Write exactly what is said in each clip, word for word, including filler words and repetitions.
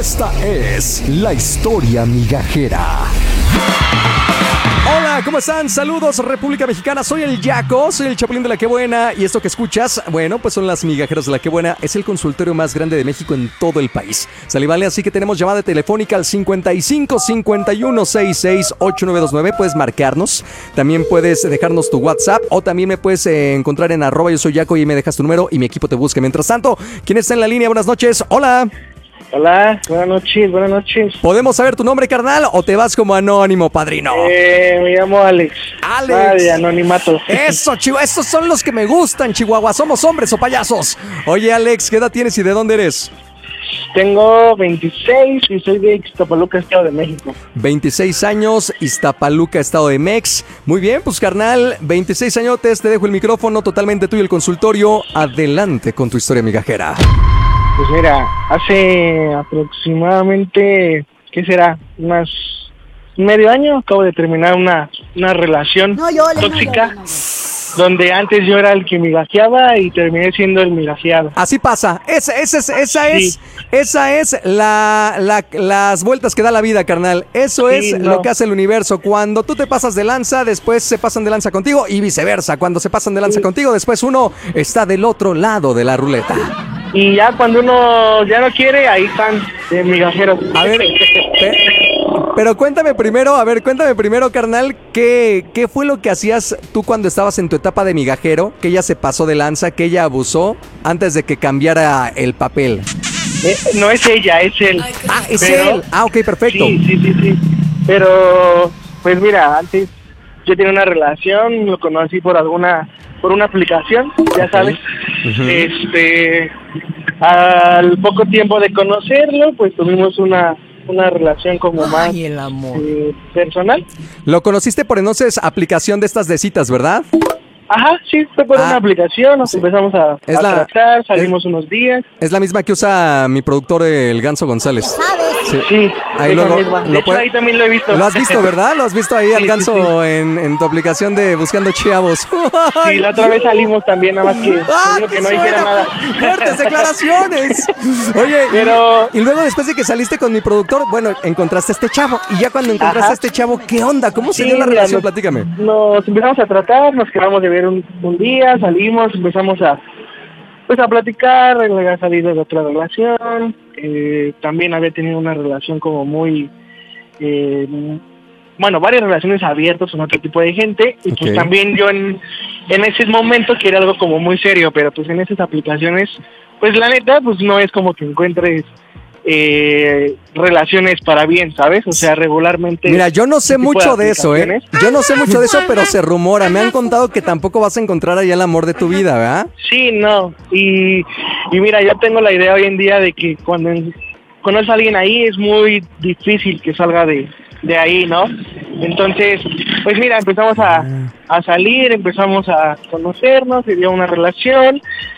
Esta es la historia migajera. Hola, ¿cómo están? Saludos, República Mexicana. Soy el Yaco, soy el Chapulín de La Qué Buena. Y esto que escuchas, bueno, pues son las migajeras de La Qué Buena. Es el consultorio más grande de México en todo el país. ¿Sale, vale? Así que tenemos llamada telefónica al cincuenta y cinco, cincuenta y uno, sesenta y seis, ochenta y nueve veintinueve. Puedes marcarnos. También puedes dejarnos tu WhatsApp. O también me puedes eh, encontrar en arroba yo soy Yaco y me dejas tu número y mi equipo te busca. Mientras tanto, ¿quién está en la línea? Buenas noches. Hola. Hola, buenas noches, buenas noches. ¿Podemos saber tu nombre, carnal, o te vas como anónimo, padrino? Eh, me llamo Alex. Alex. Ah, de anonimato. Eso, Chihuahua, estos son los que me gustan, Chihuahua. ¿Somos hombres o payasos? Oye, Alex, ¿qué edad tienes y de dónde eres? Tengo veintiséis y soy de Iztapaluca, Estado de México. veintiséis años, Iztapaluca, Estado de Mex. Muy bien, pues carnal, veintiséis añotes, te dejo el micrófono totalmente tuyo, el consultorio. Adelante con tu historia migajera. Pues mira, hace aproximadamente, ¿qué será? Unas medio año acabo de terminar una, una relación no, yo, tóxica, no, yo, no. donde antes yo era el que migajeaba y terminé siendo el migajeado. Así pasa, esa, esa, esa, esa Sí. es, esa es la, la, las vueltas que da la vida, carnal. Eso Sí, es no. lo que hace el universo. Cuando tú te pasas de lanza, después se pasan de lanza contigo y viceversa. Cuando se pasan de lanza Sí. contigo, después uno está del otro lado de la ruleta. Y ya cuando uno ya no quiere, ahí están de migajeros. A ver, pe- pero cuéntame primero, a ver, cuéntame primero, carnal, ¿qué, qué fue lo que hacías tú cuando estabas en tu etapa de migajero? Que ella se pasó de lanza, que ella abusó antes de que cambiara el papel. Eh, no es ella, es él. Ah, es Pero- él. Ah, ok, perfecto. Sí, sí, sí, sí. Pero, pues mira, antes yo tenía una relación, lo conocí por alguna, por una aplicación, ya sabes. Ujú. Este, al poco tiempo de conocerlo, pues tuvimos una, una relación como más Ay, el amor. eh, personal. Lo conociste por entonces aplicación de estas de citas, ¿verdad? Ajá, sí, fue por Ah, una aplicación, nos sí. empezamos a, Es a la- tratar, salimos unos días. Es la misma que usa mi productor, el Ganso González. ¿Sabes? Sí. Sí, Ahí esa luego misma. lo De hecho, puede- ahí también lo he visto. Lo has visto, ¿verdad? Lo has visto ahí Sí, al sí, Ganso En, en tu aplicación de Buscando Chavos. Sí, la otra vez salimos también, nada más que, ¡Ah, digo que qué no hiciera suena! nada. ¡Fuertes declaraciones! Oye, Pero- y, y luego después de que saliste con mi productor, bueno, encontraste a este chavo. Y ya cuando encontraste Ajá. a este chavo, ¿qué onda? ¿Cómo se Sí, dio la mira, relación? nos- Platícame. Nos empezamos a tratar, nos quedamos de ver un, un día, salimos, empezamos a pues a platicar, él había salido de otra relación, eh, también había tenido una relación como muy, eh, bueno, varias relaciones abiertas con otro tipo de gente, y pues Ok. también yo en, en ese momento quería algo como muy serio, pero pues en esas aplicaciones, pues la neta, pues no es como que encuentres eh, relaciones para bien, ¿sabes? O sea, regularmente... Mira, yo no sé ese tipo mucho de eso, ¿eh? aplicaciones- Yo no sé mucho de eso, pero se rumora. Me han contado que tampoco vas a encontrar ahí el amor de tu vida, ¿verdad? Sí, no. Y, y mira, yo tengo la idea hoy en día de que cuando en- conoces a alguien ahí es muy difícil que salga de, de ahí, ¿no? Entonces, pues mira, empezamos a, a salir, empezamos a conocernos, se dio una relación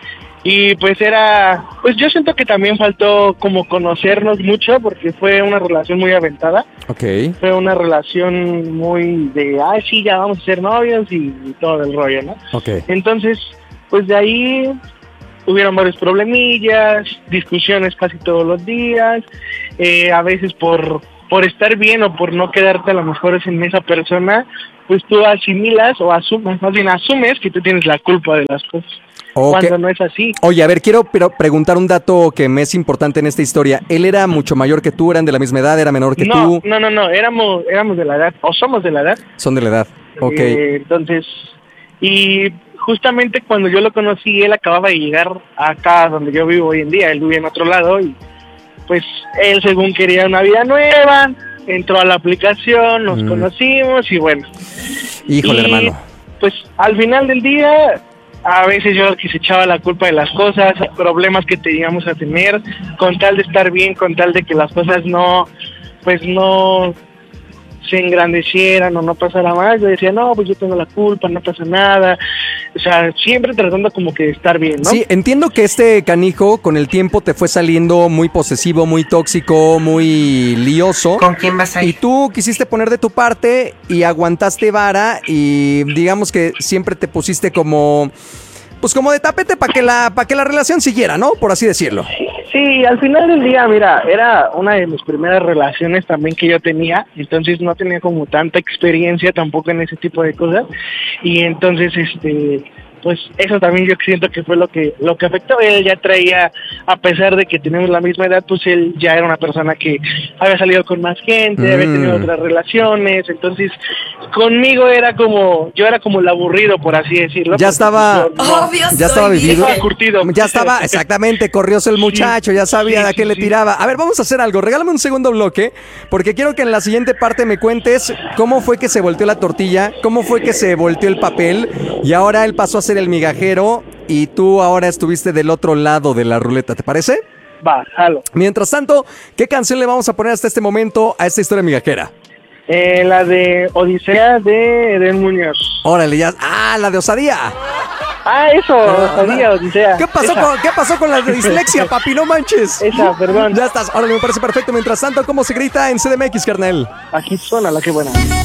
y pues era, pues yo siento que también faltó como conocernos mucho porque fue una relación muy aventada. Ok. Fue una relación muy de, ay, sí, ya vamos a ser novios y, y todo el rollo, ¿no? Ok. Entonces, pues de ahí hubieron varios problemillas, discusiones casi todos los días, eh, a veces por, por estar bien o por no quedarte a lo mejor en esa persona, pues tú asimilas o asumes, más bien asumes que tú tienes la culpa de las cosas, Ok. cuando no es así. Oye, a ver, quiero pero preguntar un dato que me es importante en esta historia. ¿Él era mucho mayor que tú? ¿Eran de la misma edad? ¿Era menor que No, tú? no, no, no, éramos, éramos de la edad, o somos de la edad. Son de la edad. Ok. Eh, entonces, y justamente cuando yo lo conocí, él acababa de llegar acá donde yo vivo hoy en día, él vivía en otro lado y pues él según quería una vida nueva, entró a la aplicación, nos Mm. conocimos y bueno. Híjole, y, hermano. Pues al final del día, a veces yo que se echaba la culpa de las cosas, problemas que teníamos a tener, con tal de estar bien, con tal de que las cosas no, pues no se engrandecieran o no pasara más, yo decía, no, pues yo tengo la culpa, no pasa nada, o sea, siempre tratando como que de estar bien, ¿no? Sí, entiendo que este canijo con el tiempo te fue saliendo muy posesivo, muy tóxico, muy lioso. ¿Con quién vas a Y ir? tú quisiste poner de tu parte y aguantaste vara y digamos que siempre te pusiste como, pues como de tapete para que la, para que la relación siguiera, ¿no? Por así decirlo. Sí, Sí, al final del día, mira, era una de mis primeras relaciones también que yo tenía, entonces no tenía como tanta experiencia tampoco en ese tipo de cosas, y entonces, este, pues eso también yo siento que fue lo que lo que afectó. Él ya traía, a pesar de que tenemos la misma edad, pues él ya era una persona que había salido con más gente, mm. había tenido otras relaciones, entonces conmigo era como, yo era como el aburrido, por así decirlo. Ya estaba, yo, no, ya estaba vivido, ya estaba curtido. Ya estaba, exactamente, corrióse el muchacho, sí, ya sabía sí, a qué sí, le tiraba. A ver, vamos a hacer algo, regálame un segundo bloque, porque quiero que en la siguiente parte me cuentes cómo fue que se volteó la tortilla, cómo fue que se volteó el papel, y ahora él pasó a ser el migajero, y tú ahora estuviste del otro lado de la ruleta, ¿te parece? Va, jalo. Mientras tanto, ¿qué canción le vamos a poner hasta este momento a esta historia migajera? Eh, la de Odisea de Eden Muñoz. Órale, ya. Ah, la de Osadía. Ah, eso, Osadía, Odisea. ¿Qué pasó, con, ¿Qué pasó con la de dislexia, papi? No manches. Esa, perdón. Ya estás. Órale, me parece perfecto. Mientras tanto, ¿cómo se grita en C D M X, carnal? Aquí suena la que buena.